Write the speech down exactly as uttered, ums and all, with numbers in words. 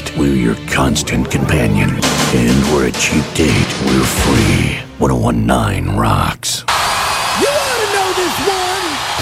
date, we're your constant companion. And we're a cheap date, we're free. ten nineteen rocks.